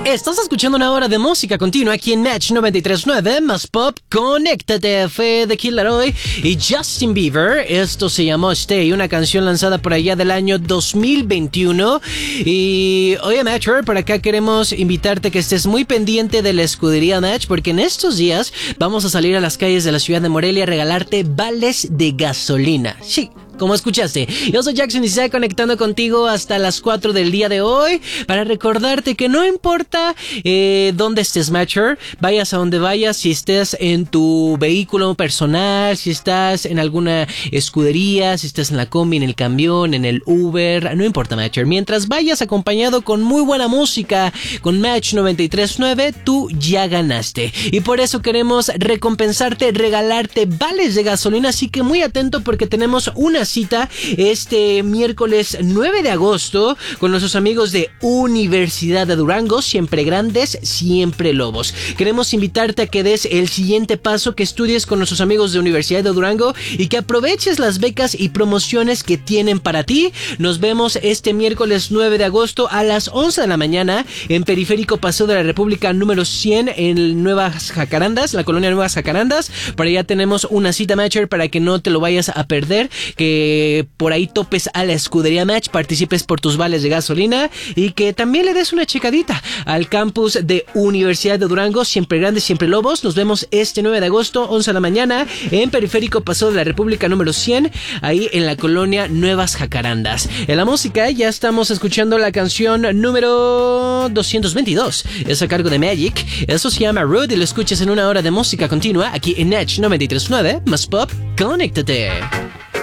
Estás escuchando una hora de música continua aquí en Match 93.9, más pop, conéctate, fue The Kid Laroi y Justin Bieber. Esto se llamó Stay, una canción lanzada por allá del año 2021. Y oye Matcher, por acá queremos invitarte que estés muy pendiente de la escudería Match, porque en estos días vamos a salir a las calles de la ciudad de Morelia a regalarte vales de gasolina. Sí, como escuchaste, yo soy Jackson y estoy conectando contigo hasta las 4 del día de hoy para recordarte que no importa dónde estés, Matcher, vayas a donde vayas, si estés en tu vehículo personal, si estás en alguna escudería, si estás en la combi, en el camión, en el Uber, no importa, Matcher, mientras vayas acompañado con muy buena música, con Match 93.9, tú ya ganaste. Y por eso queremos recompensarte, regalarte vales de gasolina, así que muy atento porque tenemos una cita este miércoles 9 de agosto con nuestros amigos de Universidad de Durango, siempre grandes, siempre lobos. Queremos invitarte a que des el siguiente paso, que estudies con nuestros amigos de Universidad de Durango y que aproveches las becas y promociones que tienen para ti. Nos vemos este miércoles 9 de agosto a las 11 de la mañana en Periférico Paseo de la República número 100 en Nuevas Jacarandas, la colonia Nuevas Jacarandas. Por allá tenemos una cita, Matcher, para que no te lo vayas a perder, que por ahí topes a la escudería Match, participes por tus vales de gasolina y que también le des una checadita al campus de Universidad de Durango, siempre grandes, siempre lobos. Nos vemos este 9 de agosto, 11 de la mañana, en Periférico Paseo de la República número 100, ahí en la colonia Nuevas Jacarandas. En la música ya estamos escuchando la canción número 222, es a cargo de Magic, eso se llama Rude y lo escuchas en una hora de música continua aquí en Edge 93.9, más pop, conéctate.